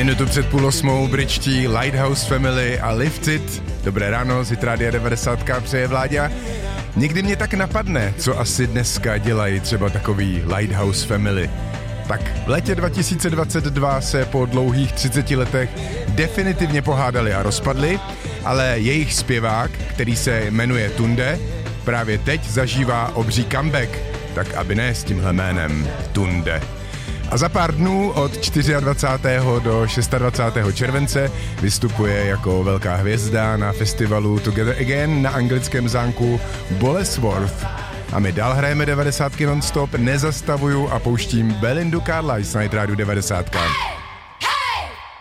Minutu před 7:30 britští Lighthouse Family a Lift It. Dobré ráno, z Rádia 90 přeje Vláďa. Někdy mě tak napadne, co asi dneska dělají třeba takový Lighthouse Family. Tak v létě 2022 se po dlouhých 30 letech definitivně pohádali a rozpadli, ale jejich zpěvák, který se jmenuje Tunde, právě teď zažívá obří comeback, tak aby ne s tímhle jménem Tunde. A za pár dnů od 24. do 26. července vystupuje jako velká hvězda na festivalu Together Again na anglickém zámku Bolesworth. A my dál hrajeme 90 non-stop, nezastavuju a pouštím Belindu Carlisle na Rádiu 90.